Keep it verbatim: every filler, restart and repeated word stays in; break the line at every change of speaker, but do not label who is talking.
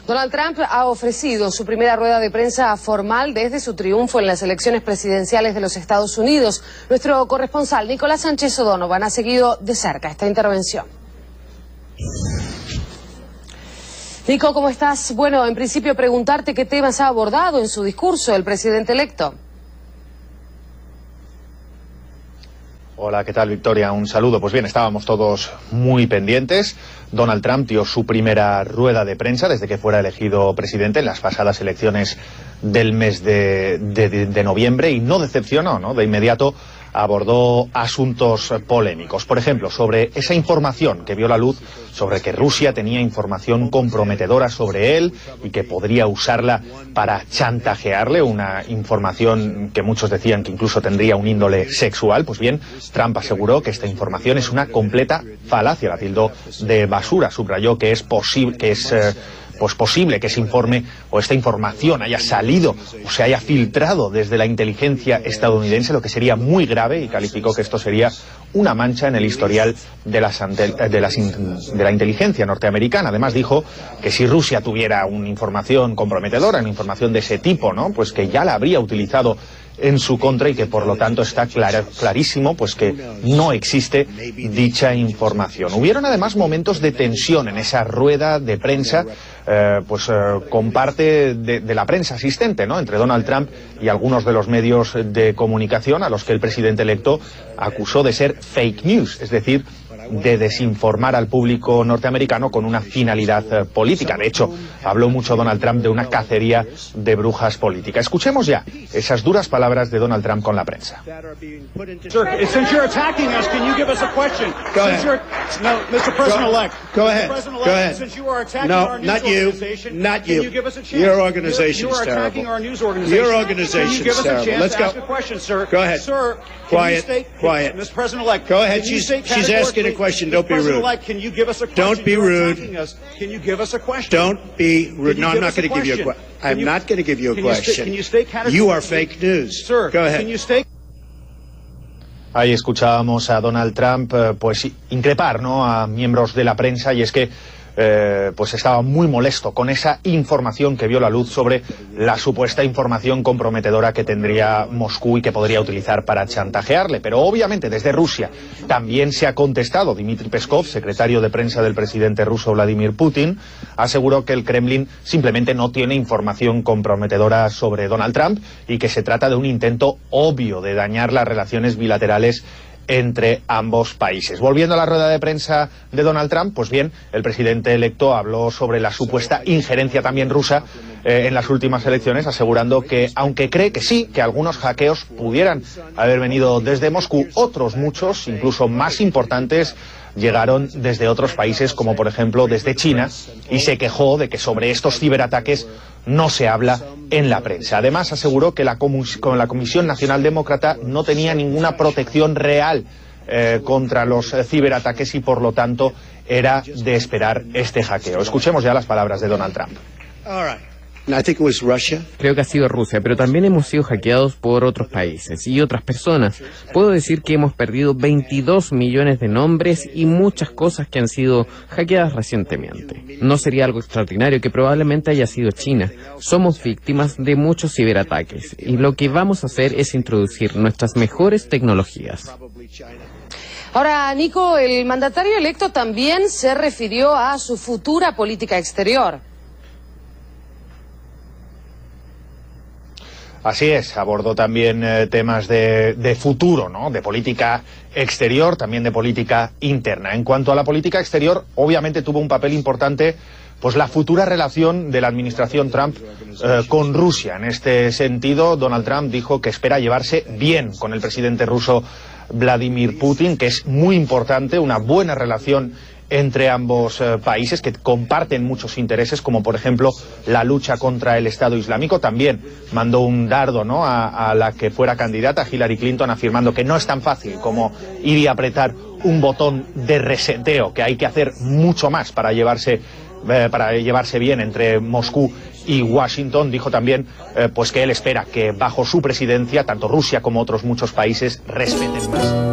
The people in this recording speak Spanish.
Donald Trump ha ofrecido su primera rueda de prensa formal desde su triunfo en las elecciones presidenciales de los Estados Unidos. Nuestro corresponsal Nicolás Sánchez O'Donovan ha seguido de cerca esta intervención. Nico, ¿cómo estás? Bueno, en principio preguntarte qué temas ha abordado en su discurso el presidente electo.
Hola, ¿qué tal, Victoria? Un saludo. Pues bien, estábamos todos muy pendientes. Donald Trump dio su primera rueda de prensa desde que fuera elegido presidente en las pasadas elecciones del mes de, de, de noviembre y no decepcionó, ¿no? De inmediato abordó asuntos polémicos. Por ejemplo, sobre esa información que vio la luz sobre que Rusia tenía información comprometedora sobre él y que podría usarla para chantajearle, una información que muchos decían que incluso tendría un índole sexual. Pues bien, Trump aseguró que esta información es una completa falacia, la tildó de basura, subrayó que es posible, que es eh, pues posible que ese informe o esta información haya salido o se haya filtrado desde la inteligencia estadounidense, lo que sería muy grave, y calificó que esto sería una mancha en el historial de, las, de, las, de la inteligencia norteamericana. Además dijo que si Rusia tuviera una información comprometedora, una información de ese tipo, ¿no? Pues que ya la habría utilizado en su contra y que por lo tanto está clar, clarísimo pues que no existe dicha información. Hubieron además momentos de tensión en esa rueda de prensa eh, pues eh, con parte de, de la prensa asistente, ¿no? Entre Donald Trump y algunos de los medios de comunicación a los que el presidente electo acusó de ser fake news, es decir, de desinformar al público norteamericano con una finalidad eh, política. De hecho, habló mucho Donald Trump de una cacería de brujas políticas. Escuchemos ya esas duras palabras de Donald Trump con la prensa.
Sir, since you're attacking us, can you give us a question? Go ahead. No, mister President-elect.
Go ahead. Go ahead.
Since you are attacking
no,
our news
not you.
organization,
Not you.
can you give us a chance?
Your organization
you
is
are
terrible.
attacking our news organization.
Your organization
Can you give
is
us a
terrible.
chance
Let's
to
go.
ask a question, sir?
Go ahead.
Sir,
Quiet.
Can you state,
Quiet.
mister President-elect.
Go ahead.
Can you
She's,
state
she's asking a question. Don't be rude.
President-elect, can you give us a question?
Don't be
You're
rude.
attacking us. Can you give us a question?
Don't be rude.
Can you
No, I'm
give
not
us a
going to give you a
question?
question.
Can
I'm
you-
not going to give you a
can you state-
question.
can you state categorically-
You are fake news.
Sir,
Go ahead.
can you state...
Ahí escuchábamos a Donald Trump eh, pues increpar, ¿no?, a miembros de la prensa, y es que eh, pues estaba muy molesto con esa información que vio la luz sobre la supuesta información comprometedora que tendría Moscú y que podría utilizar para chantajearle. Pero obviamente desde Rusia también se ha contestado. Dmitry Peskov, secretario de prensa del presidente ruso Vladimir Putin, aseguró que el Kremlin simplemente no tiene información comprometedora sobre Donald Trump y que se trata de un intento obvio de dañar las relaciones bilaterales entre ambos países. Volviendo a la rueda de prensa de Donald Trump, pues bien, el presidente electo habló sobre la supuesta injerencia también rusa eh, en las últimas elecciones, asegurando que, aunque cree que sí, que algunos hackeos pudieran haber venido desde Moscú, otros muchos, incluso más importantes, llegaron desde otros países, como por ejemplo desde China, y se quejó de que sobre estos ciberataques no se habla en la prensa. Además, aseguró que la, comis con la Comisión Nacional Demócrata no tenía ninguna protección real eh, contra los eh, ciberataques y, por lo tanto, era de esperar este hackeo. Escuchemos ya las palabras de Donald Trump.
All right. I think it was Russia.
Creo que ha sido Rusia, pero también hemos sido hackeados por otros países y otras personas. Puedo decir que hemos perdido veintidós millones de nombres y muchas cosas que han sido hackeadas recientemente. No sería algo extraordinario que probablemente haya sido China. Somos víctimas de muchos ciberataques y lo que vamos a hacer es introducir nuestras mejores tecnologías.
Ahora, Nico, el mandatario electo también se refirió a su futura política exterior.
Así es, abordó también eh, temas de, de futuro, ¿no?, de política exterior, también de política interna. En cuanto a la política exterior, obviamente tuvo un papel importante pues la futura relación de la administración Trump eh, con Rusia. En este sentido, Donald Trump dijo que espera llevarse bien con el presidente ruso Vladimir Putin, que es muy importante, una buena relación entre ambos eh, países que comparten muchos intereses, como por ejemplo la lucha contra el Estado Islámico. También mandó un dardo, ¿no?, a, a la que fuera candidata, Hillary Clinton, afirmando que no es tan fácil como ir y apretar un botón de reseteo, que hay que hacer mucho más para llevarse eh, para llevarse bien entre Moscú y Washington. Dijo también eh, pues que él espera que bajo su presidencia tanto Rusia como otros muchos países respeten más